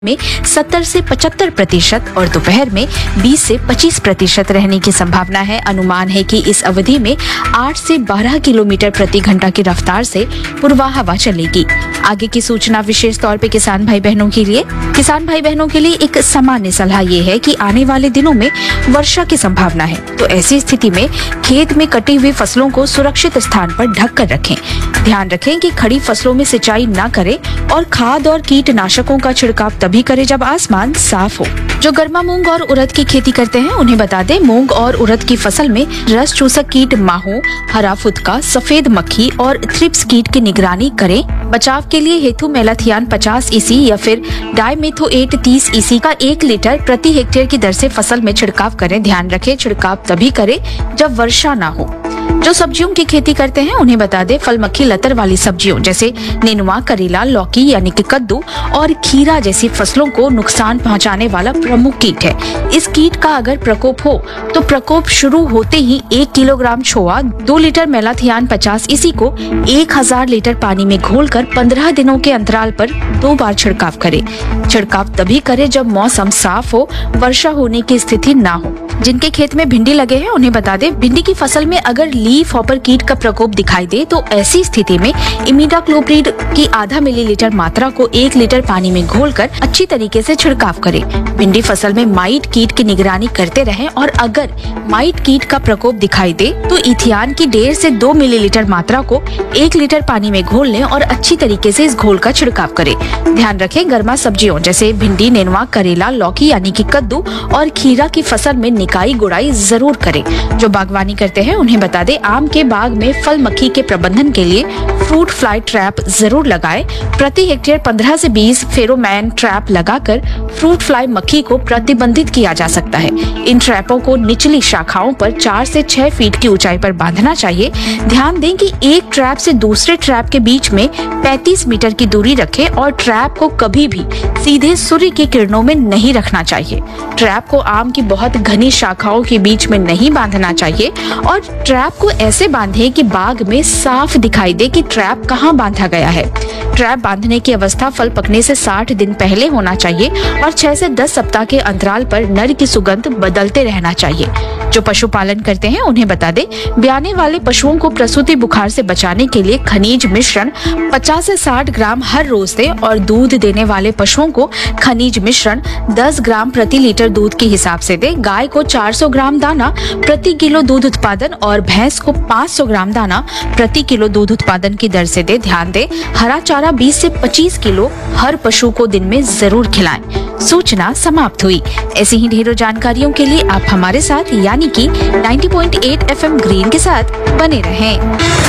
में 70 से 75% और दोपहर में 20 से 25% रहने की संभावना है। अनुमान है कि इस अवधि में 8 से 12 किलोमीटर प्रति घंटा की रफ्तार से पूर्वा हवा चलेगी। आगे की सूचना विशेष तौर पे किसान भाई बहनों के लिए। किसान भाई बहनों के लिए एक सामान्य सलाह ये है कि आने वाले दिनों में वर्षा की संभावना है, तो ऐसी स्थिति में खेत में कटी हुई फसलों को सुरक्षित स्थान पर ढक कर रखें। ध्यान रखें कि खड़ी फसलों में सिंचाई न करें और खाद और कीटनाशकों का छिड़काव तभी करें जब आसमान साफ हो। जो गर्मा मूंग और उड़द की खेती करते हैं उन्हें बता दें, मूंग और उड़द की फसल में रस चूसक कीट माहो, हरा फुदका, सफेद मक्खी और थ्रिप्स कीट की निगरानी करें। बचाव के लिए हेतु मेलाथियान 50 ईसी या फिर डाइमेथोएट 30 ईसी का 1 लीटर प्रति हेक्टेयर की दर से फसल में छिड़काव करें। ध्यान रखें, छिड़काव तभी करें जब वर्षा न हो। जो सब्जियों की खेती करते हैं उन्हें बता दें, फल मक्खी लतर वाली सब्जियों जैसे नेनुआ, करेला, लौकी यानी कि कद्दू और खीरा जैसी फसलों को नुकसान पहुंचाने वाला प्रमुख कीट है। इस कीट का अगर प्रकोप हो तो प्रकोप शुरू होते ही 1 किलोग्राम छोआ 2 लीटर मेलाथियान 50 ईसी को 1000 लीटर पानी में घोलकर 15 दिनों के अंतराल पर 2 बार छिड़काव करें। छिड़काव तभी करें जब मौसम साफ हो, वर्षा होने की स्थिति न हो। जिनके खेत में भिंडी लगे हैं उन्हें बता दें, भिंडी की फसल में अगर लीफ हॉपर कीट का प्रकोप दिखाई दे तो ऐसी स्थिति में इमिडाक्लोप्रिड की आधा मिलीलीटर मात्रा को 1 लीटर पानी में घोलकर अच्छी तरीके से छिड़काव करें। भिंडी फसल में माइट कीट की निगरानी करते रहें और अगर माइट कीट का प्रकोप दिखाई दे तो इथियान की 1.5 से 2 मिलीलीटर मात्रा को 1 लीटर पानी में घोल लें और अच्छी तरीके से इस घोल का छिड़काव करें। ध्यान रखें, गर्मा सब्जियों जैसे भिंडी, नेनुआ, करेला, लौकी यानी कि कद्दू और खीरा की फसल में निकाई गुड़ाई जरूर करें। जो बागवानी करते हैं उन्हें बता दें, आम के बाग में फल मक्खी के प्रबंधन के लिए फ्रूट फ्लाई ट्रैप जरूर लगाएं। प्रति हेक्टेयर 15 से 20 फेरोमोन ट्रैप लगाकर फ्रूट फ्लाई मक्खी को प्रतिबंधित किया जा सकता है। इन ट्रैपों को निचली शाखाओं पर 4 से 6 फीट की ऊंचाई पर बांधना चाहिए। ध्यान दें कि एक ट्रैप से दूसरे ट्रैप के बीच में 35 मीटर की दूरी रखें और ट्रैप को कभी भी सीधे सूर्य की किरणों में नहीं रखना चाहिए। ट्रैप को आम की बहुत घनी शाखाओं के बीच में नहीं बांधना चाहिए और ट्रैप को ऐसे बांधें कि बाग में साफ दिखाई दे कि ट्रैप कहाँ बांधा गया है। ट्रैप बांधने की अवस्था फल पकने से 60 दिन पहले होना चाहिए और 6 से 10 सप्ताह के अंतराल पर नर की सुगंध बदलते रहना चाहिए। जो पशुपालन करते हैं उन्हें बता दें, ब्याने वाले पशुओं को प्रसूति बुखार से बचाने के लिए खनिज मिश्रण 50 से 60 ग्राम हर रोज दें और दूध देने वाले पशुओं को खनिज मिश्रण 10 ग्राम प्रति लीटर दूध के हिसाब से दें। गाय को 400 ग्राम दाना प्रति किलो दूध उत्पादन और भैंस को 500 ग्राम दाना प्रति किलो दूध उत्पादन की दर से दें। ध्यान दें, हरा चारा 20 से 25 किलो हर पशु को दिन में जरूर खिलाएं। सूचना समाप्त हुई। ऐसी ही ढेरों जानकारियों के लिए आप हमारे साथ यानी कि 90.8 FM ग्रीन के साथ बने रहें।